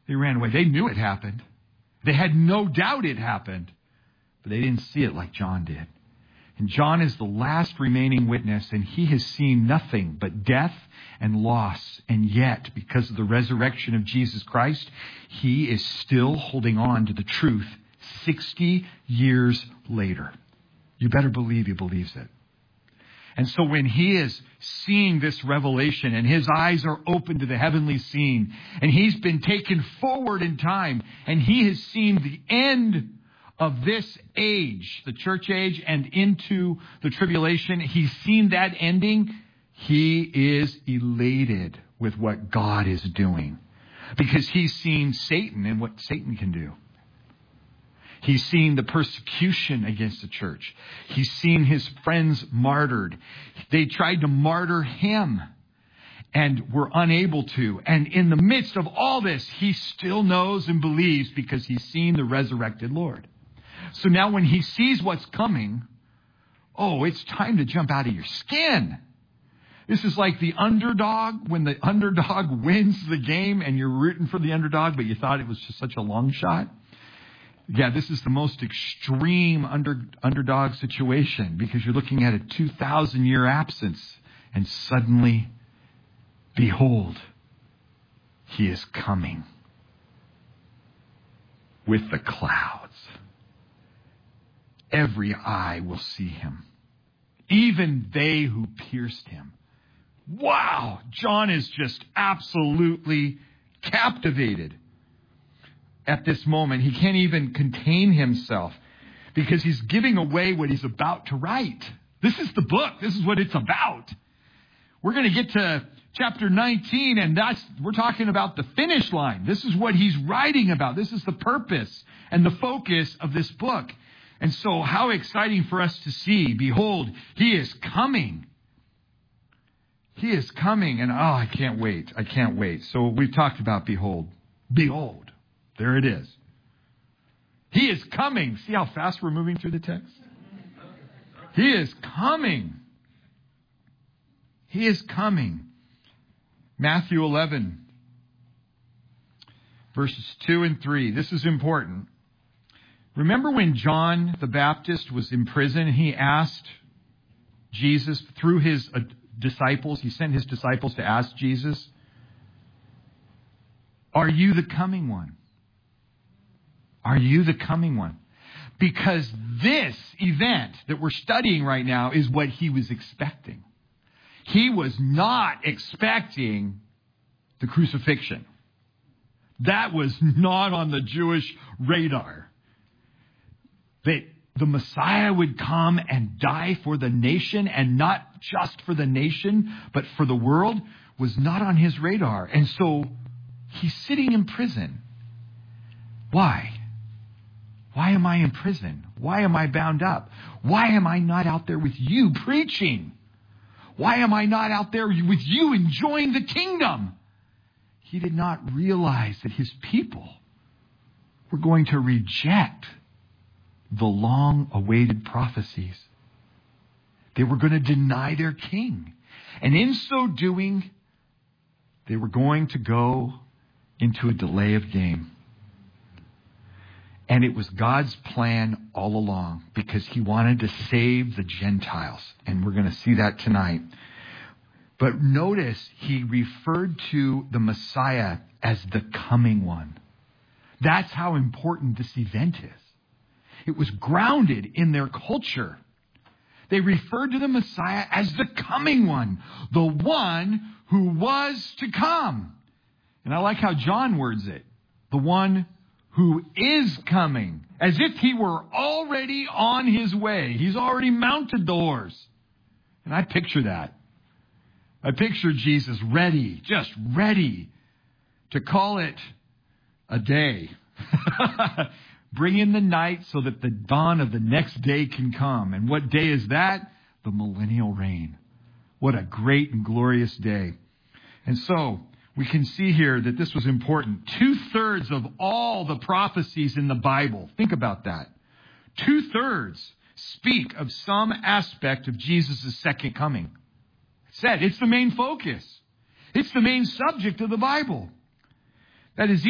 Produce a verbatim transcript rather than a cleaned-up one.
They ran away. They knew it happened. They had no doubt it happened. But they didn't see it like John did. And John is the last remaining witness, and he has seen nothing but death and loss. And yet, because of the resurrection of Jesus Christ, he is still holding on to the truth sixty years later. You better believe he believes it. And so when he is seeing this revelation and his eyes are open to the heavenly scene, and he's been taken forward in time, and he has seen the end of this age, the church age, and into the tribulation, he's seen that ending. He is elated with what God is doing because he's seen Satan and what Satan can do. He's seen the persecution against the church. He's seen his friends martyred. They tried to martyr him and were unable to. And in the midst of all this, he still knows and believes because he's seen the resurrected Lord. So now when he sees what's coming, oh, it's time to jump out of your skin. This is like the underdog, when the underdog wins the game and you're rooting for the underdog, but you thought it was just such a long shot. Yeah, this is the most extreme under, underdog situation because you're looking at a two thousand year absence and suddenly, behold, he is coming with the clouds. Every eye will see him, even they who pierced him. Wow, John is just absolutely captivated at this moment. He can't even contain himself because he's giving away what he's about to write. This is the book. This is what it's about. We're going to get to chapter nineteen, and that's we're talking about the finish line. This is what he's writing about. This is the purpose and the focus of this book. And so how exciting for us to see. Behold, he is coming. He is coming. And oh, I can't wait. I can't wait. So we've talked about behold. Behold. There it is. He is coming. See how fast we're moving through the text? He is coming. He is coming. Matthew eleven, verses two and three. This is important. Remember when John the Baptist was in prison, he asked Jesus through his uh, disciples, he sent his disciples to ask Jesus, are you the coming one? Are you the coming one? Because this event that we're studying right now is what he was expecting. He was not expecting the crucifixion. That was not on the Jewish radar. That the Messiah would come and die for the nation, and not just for the nation, but for the world, was not on his radar. And so he's sitting in prison. Why? Why am I in prison? Why am I bound up? Why am I not out there with you preaching? Why am I not out there with you enjoying the kingdom? He did not realize that his people were going to reject the long-awaited prophecies. They were going to deny their king. And in so doing, they were going to go into a delay of game. And it was God's plan all along because he wanted to save the Gentiles. And we're going to see that tonight. But notice he referred to the Messiah as the coming one. That's how important this event is. It was grounded in their culture. They referred to the Messiah as the coming one, the one who was to come. And I like how John words it, the one who is coming, as if he were already on his way. He's already mounted the horse. And I picture that. I picture Jesus ready, just ready to call it a day. Bring in the night so that the dawn of the next day can come. And what day is that? The millennial reign. What a great and glorious day. And so we can see here that this was important. Two-thirds of all the prophecies in the Bible, think about that. Two-thirds speak of some aspect of Jesus' second coming. It said it's the main focus. It's the main subject of the Bible. That is